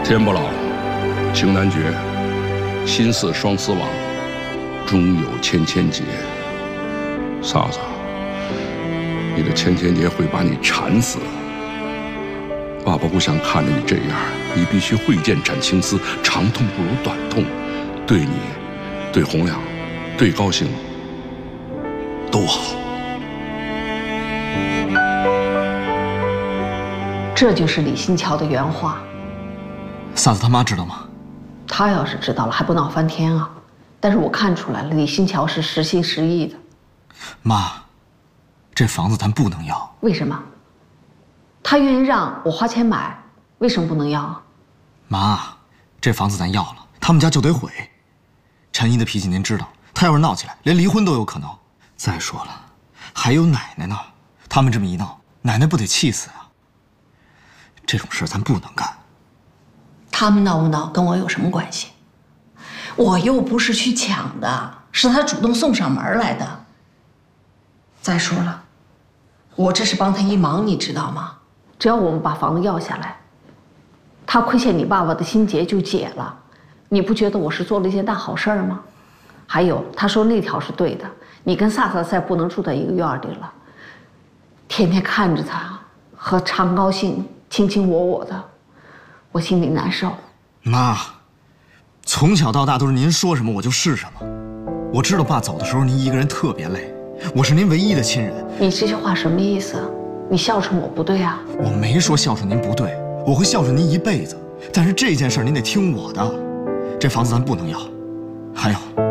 天不老，情难绝，心似双丝网，终有千千结。嫂子，你的千千结会把你缠死。爸爸不想看着你这样，你必须会剑斩青丝，长痛不如短痛，对你、对洪亮、对高兴都好。 这就是李新桥的原话。 嫂子他妈知道吗？ 他要是知道了，还不闹翻天啊！但是我看出来了，李新桥是实心实意的。 妈，这房子咱不能要。 为什么？他愿意让我花钱买，为什么不能要啊？ 妈，这房子咱要了，他们家就得毁。陈姨的脾气您知道，她要是闹起来，连离婚都有可能。再说了，还有奶奶呢，他们这么一闹，奶奶不得气死啊！这种事咱不能干。 他们闹不闹跟我有什么关系？我又不是去抢的，是他主动送上门来的。再说了，我这是帮他一忙，你知道吗？只要我们把房子要下来，他亏欠你爸爸的心结就解了。你不觉得我是做了一件大好事吗？还有，他说那条是对的，你跟萨萨再不能住在一个院里了，天天看着他和常高兴卿卿我我的，我心里难受。 妈，从小到大都是您说什么我就是什么。我知道爸走的时候您一个人特别累，我是您唯一的亲人。你这些话什么意思？你孝顺我不对啊？ 我没说孝顺您不对，我会孝顺您一辈子。但是这件事您得听我的，这房子咱不能要。还有，